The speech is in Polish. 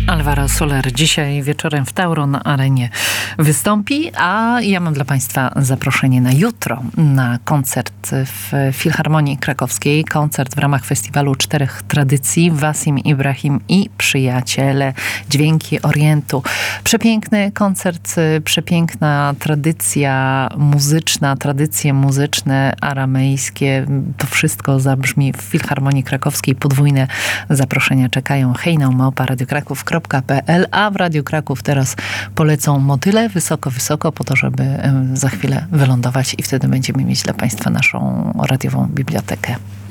Alvaro Soler dzisiaj wieczorem w Tauron Arenie wystąpi, a ja mam dla Państwa zaproszenie na jutro na koncert w Filharmonii Krakowskiej. Koncert w ramach festiwalu Czterech Tradycji. Wasim Ibrahim i przyjaciele. Dźwięki Orientu. Przepiękny koncert, przepiękna tradycja muzyczna, tradycje muzyczne, aramejskie. To wszystko zabrzmi w Filharmonii Krakowskiej. Podwójne zaproszenia czekają. hejnał@radiokraków.pl, a w Radiu Kraków teraz polecą motyle wysoko, wysoko, po to, żeby za chwilę wylądować i wtedy będziemy mieć dla Państwa naszą radiową bibliotekę.